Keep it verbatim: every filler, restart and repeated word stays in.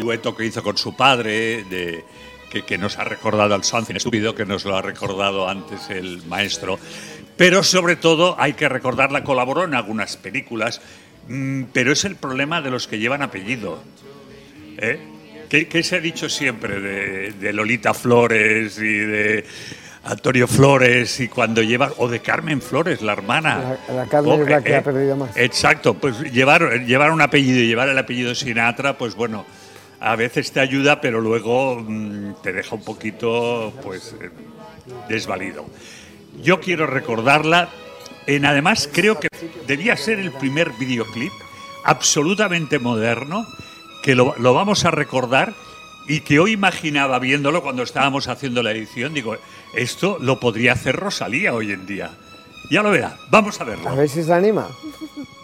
dueto que hizo con su padre, de, que, que nos ha recordado al Something Estúpido, que nos lo ha recordado antes el maestro. Pero sobre todo hay que recordarla, colaboró en algunas películas, mmm, pero es el problema de los que llevan apellido. ¿Eh? ¿Qué, ¿Qué se ha dicho siempre de, de Lolita Flores y de Antonio Flores y cuando lleva, o de Carmen Flores, la hermana? La, la Carmen oh, es la que eh, ha perdido más. Exacto, pues llevar, llevar un apellido y llevar el apellido Sinatra, pues bueno, a veces te ayuda, pero luego mmm, te deja un poquito pues eh, desvalido. Yo quiero recordarla, en, además creo que debía ser el primer videoclip absolutamente moderno, que lo, lo vamos a recordar y que hoy imaginaba viéndolo cuando estábamos haciendo la edición, digo, esto lo podría hacer Rosalía hoy en día. Ya lo verá, vamos a verlo. A ver si se anima.